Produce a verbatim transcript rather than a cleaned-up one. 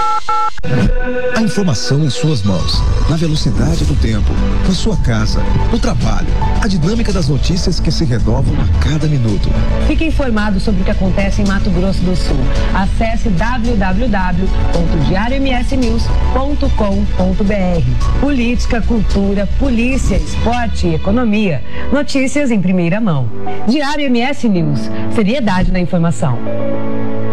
A informação em suas mãos, na velocidade do tempo, na sua casa, no trabalho, a dinâmica das notícias que se renovam a cada minuto. Fique informado sobre o que acontece em Mato Grosso do Sul. Acesse w w w ponto diário m s news ponto com ponto b r. Política, cultura, polícia, esporte e economia. Notícias em primeira mão. Diário M S News. Seriedade na informação.